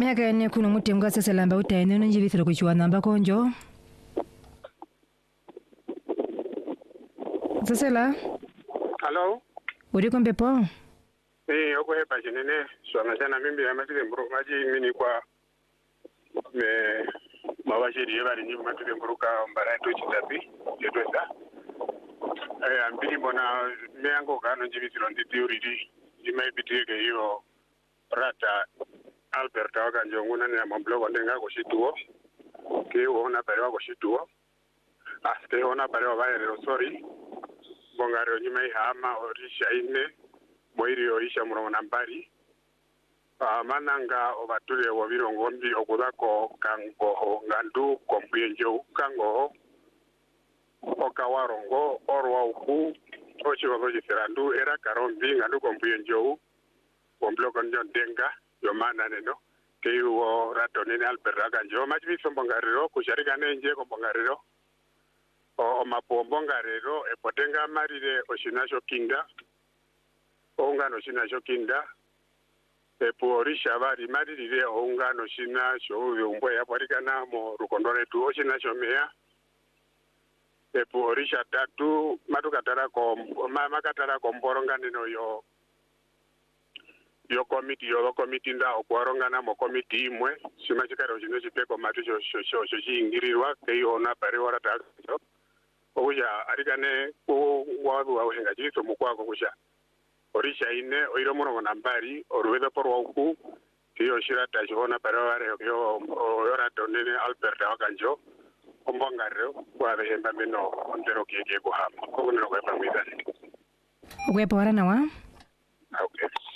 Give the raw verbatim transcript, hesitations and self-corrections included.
miaka ene kuno mutemga sasa lamba utaene njibithiro kuchwa namba konjo. Sasa la. Hello. Uri kombe po? Eh, oko hepa chenene swanga sana mimi ya matile mburu maji mini kwa me mawashiri yebali nyi matile mburu ka mbara to chitapi yetwesa. Eh, ambili bona meango kano njibithiro nditi uridi jimai bitike hiyo rata Albert wakanjo nguna ni mamblogo ndenga ko shituo ke wona pare ko shituo aske wona pare wa bayero sorry bongaro nyimai hama orisha ine moiri orisha murongo nambari amananga obatule wabirongombi okudako kango ngandu kombuyenjo kango okawarongo orwa uku ochiwa boje serandu era karombi ngandu kombuyenjo omblogo njo ndenga yomana neno keyo rato nene Albert akanjo machibi sombongariro kusharika nenje kombongariro o mapombongariro epotenga marire oshinasho kinda ongano shinasho kinda eporisha bari marire ongano shinasho yumbo yaparikana mo rukondore tu oshinasho meya eporisha tatu matukatara kom makatara komboronga neno yo yo komiti yo komiti nda okwarongana mo komiti imwe shimachikaro chino chipeko matisho shosho shingirirwa keiona pare warata oya arikane ko wabu wa henga jiso mukwako kusha orisha ine oiro murongo nambari oruwedo porwa uku kiyo shirata shona pare ware yo orato nene Albert wakanjo ombongarero kwa behemba meno ontero keke kuhama ko kuno kwa pamida Ogwe pora na wa? Okay.